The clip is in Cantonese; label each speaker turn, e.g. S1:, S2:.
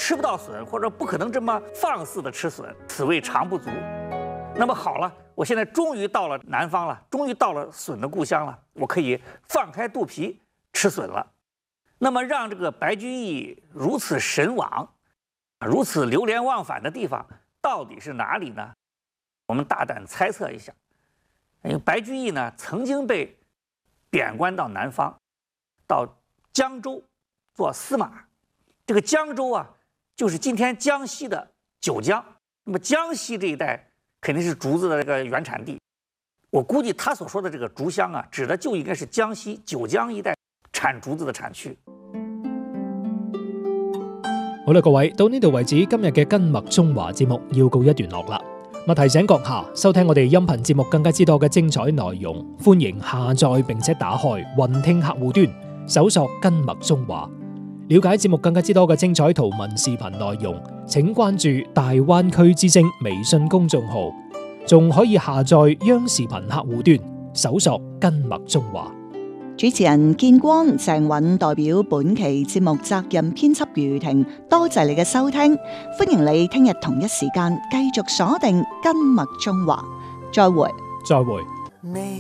S1: 吃不到笋，或者不可能这么放肆的吃笋，此谓尝不足。那么好了，我现在终于到了南方了，终于到了笋的故乡了，我可以放开肚皮吃笋了。那么让这个白居易如此神往，如此流连忘返的地方到底是哪里呢？我们大胆猜测一下，因为白居易呢曾经被贬官到南方，到江州做司马。这个江州啊，就是今天江西的九江。那么江西这一带肯定是竹子的这个原产地。我估计他所说的这个竹乡啊，指的就应该是江西九江一带產竹子嘅產區。
S2: 好啦，各位，到呢度為止，今日嘅根脈中華節目要告一段落啦。提醒閣下收聽我哋音頻節目更加之多嘅精彩內容，歡迎下載並且打開雲聽客戶端，搜索根脈中華。了解節目更加之多嘅精彩圖文視頻內容，請關注大灣區之聲微信公眾號，仲可以下載央視頻客戶端，搜索根脈中華。
S3: 主持人建光、鄭允代表本期節目責任編輯余婷，多謝你嘅收聽，歡迎你聽日同一時間繼續鎖定根脈中華，再會。
S2: 再會。